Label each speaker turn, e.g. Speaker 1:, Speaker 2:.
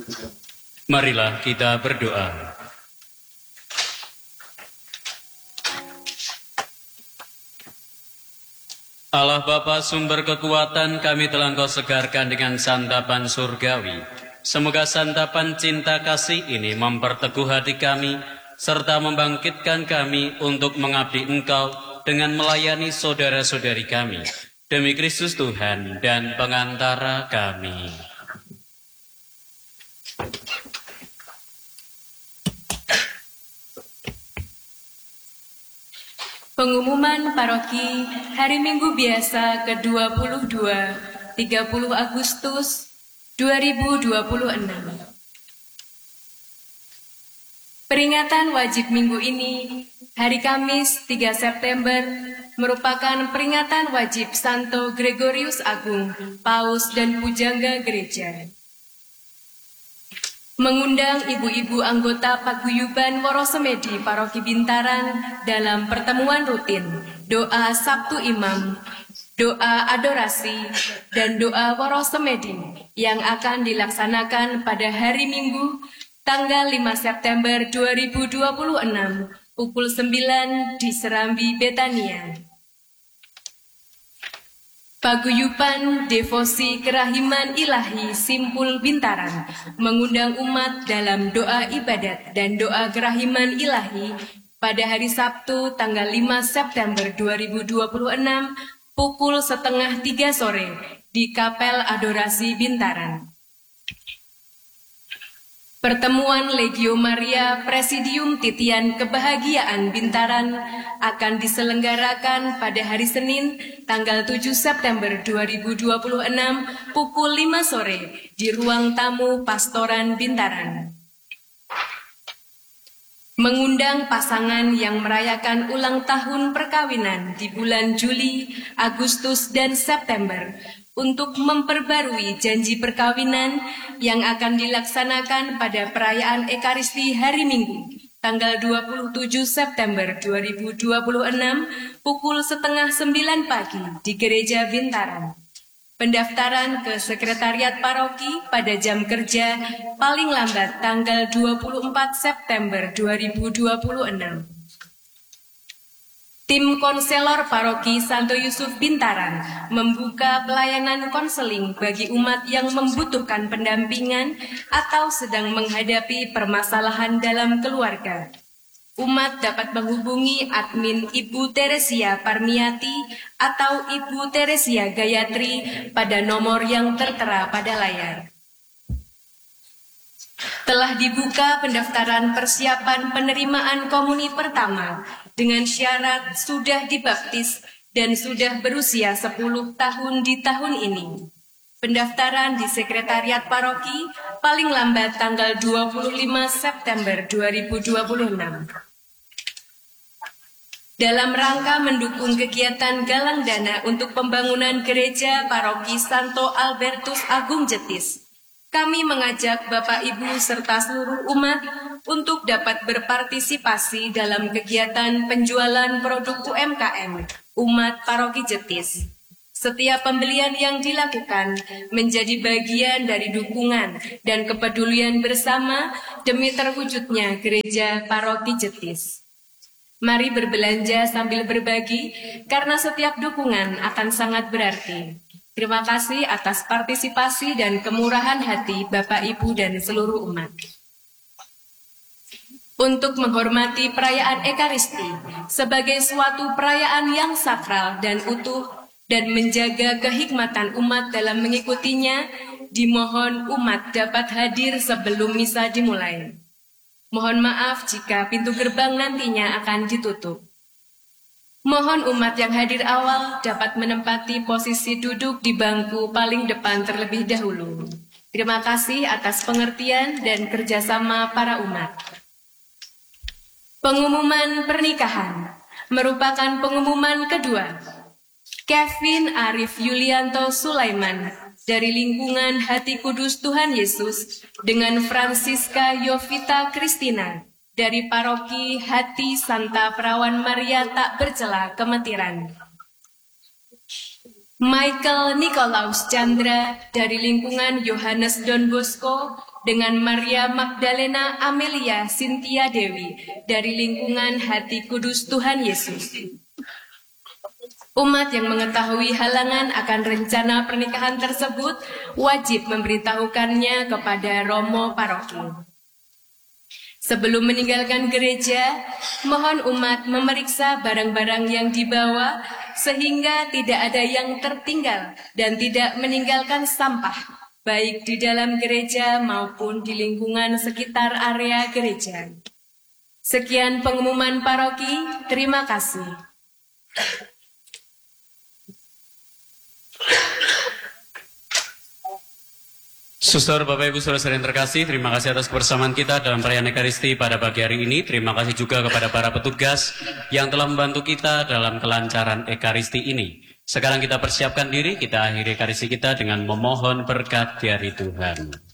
Speaker 1: Marilah kita berdoa. Allah Bapa sumber kekuatan, kami telah Engkau segarkan dengan santapan surgawi. Semoga santapan cinta kasih ini memperteguh hati kami, serta membangkitkan kami untuk mengabdi Engkau dengan melayani saudara-saudari kami. Demi Kristus Tuhan dan pengantara kami.
Speaker 2: Pengumuman paroki hari Minggu biasa ke-22, 30 Agustus 2026. Peringatan wajib minggu ini, hari Kamis 3 September, merupakan peringatan wajib Santo Gregorius Agung, Paus dan Pujangga Gereja. Mengundang ibu-ibu anggota Paguyuban Worosemedi Paroki Bintaran dalam pertemuan rutin, doa Sabtu Imam, doa adorasi, dan doa Worosemedi yang akan dilaksanakan pada hari Minggu, tanggal 5 September 2026, pukul 9 di Serambi Betania. Paguyuban Devosi Kerahiman Ilahi Simpul Bintaran mengundang umat dalam doa ibadat dan doa kerahiman ilahi pada hari Sabtu tanggal 5 September 2026 pukul 2:30 sore di Kapel Adorasi Bintaran. Pertemuan Legio Maria Presidium Titian Kebahagiaan Bintaran akan diselenggarakan pada hari Senin tanggal 7 September 2026 pukul 5 sore di ruang tamu Pastoran Bintaran. Mengundang pasangan yang merayakan ulang tahun perkawinan di bulan Juli, Agustus, dan September untuk memperbarui janji perkawinan yang akan dilaksanakan pada perayaan Ekaristi hari Minggu, tanggal 27 September 2026, pukul 8:30 pagi di Gereja Bintaran. Pendaftaran ke Sekretariat Paroki pada jam kerja paling lambat tanggal 24 September 2026. Tim konselor Paroki Santo Yusuf Bintaran membuka pelayanan konseling bagi umat yang membutuhkan pendampingan atau sedang menghadapi permasalahan dalam keluarga. Umat dapat menghubungi admin Ibu Teresia Parmiati atau Ibu Teresia Gayatri pada nomor yang tertera pada layar. Telah dibuka pendaftaran persiapan penerimaan komuni pertama dengan syarat sudah dibaptis dan sudah berusia 10 tahun di tahun ini. Pendaftaran di Sekretariat Paroki paling lambat tanggal 25 September 2026. Dalam rangka mendukung kegiatan galang dana untuk pembangunan gereja Paroki Santo Albertus Agung Jetis, kami mengajak Bapak Ibu serta seluruh umat untuk dapat berpartisipasi dalam kegiatan penjualan produk UMKM umat Paroki Jetis. Setiap pembelian yang dilakukan menjadi bagian dari dukungan dan kepedulian bersama demi terwujudnya gereja Paroki Jetis. Mari berbelanja sambil berbagi, karena setiap dukungan akan sangat berarti. Terima kasih atas partisipasi dan kemurahan hati Bapak, Ibu, dan seluruh umat. Untuk menghormati perayaan Ekaristi sebagai suatu perayaan yang sakral dan utuh dan menjaga kehikmatan umat dalam mengikutinya, dimohon umat dapat hadir sebelum misa dimulai. Mohon maaf jika pintu gerbang nantinya akan ditutup. Mohon umat yang hadir awal dapat menempati posisi duduk di bangku paling depan terlebih dahulu. Terima kasih atas pengertian dan kerjasama para umat. Pengumuman pernikahan merupakan pengumuman kedua. Kevin Arif Yulianto Sulaiman dari lingkungan Hati Kudus Tuhan Yesus dengan Francisca Yovita Kristina dari Paroki Hati Santa Perawan Maria Tak Bercela Kemetiran. Michael Nikolaus Chandra dari lingkungan Yohanes Don Bosco dengan Maria Magdalena Amelia Cynthia Dewi dari lingkungan Hati Kudus Tuhan Yesus. Umat yang mengetahui halangan akan rencana pernikahan tersebut wajib memberitahukannya kepada Romo Paroki. Sebelum meninggalkan gereja, mohon umat memeriksa barang-barang yang dibawa sehingga tidak ada yang tertinggal dan tidak meninggalkan sampah, baik di dalam gereja maupun di lingkungan sekitar area gereja. Sekian pengumuman paroki, terima kasih.
Speaker 1: Suster, Bapak Ibu, Saudara-saudara yang terkasih, terima kasih atas kebersamaan kita dalam perayaan Ekaristi pada pagi hari ini. Terima kasih juga kepada para petugas yang telah membantu kita dalam kelancaran Ekaristi ini. Sekarang kita persiapkan diri, kita akhiri Ekaristi kita dengan memohon berkat dari Tuhan.